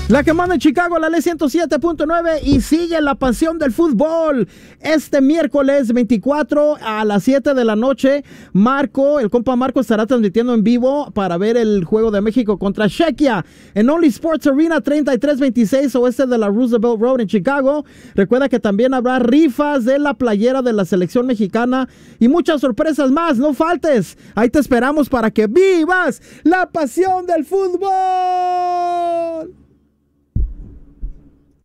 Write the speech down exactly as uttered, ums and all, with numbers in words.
La que manda en Chicago, la ley ciento siete punto nueve, y sigue la pasión del fútbol. Este miércoles veinticuatro a las siete de la noche, Marco, el compa Marco estará transmitiendo en vivo para ver el juego de México contra Chequia en Only Sports Arena treinta y tres veintiséis oeste de la Roosevelt Road en Chicago. Recuerda que también habrá rifas de la playera de la selección mexicana y muchas sorpresas más. No faltes, ahí te esperamos para que vivas la pasión del fútbol.